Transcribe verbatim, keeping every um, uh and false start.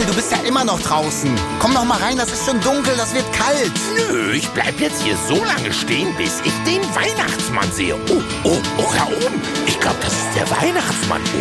Onkel, du bist ja immer noch draußen. Komm doch mal rein, das ist schon dunkel, das wird kalt. Nö, ich bleib jetzt hier so lange stehen, bis ich den Weihnachtsmann sehe. Oh, oh, oh, da oben. Ich glaube, das ist der Weihnachtsmann.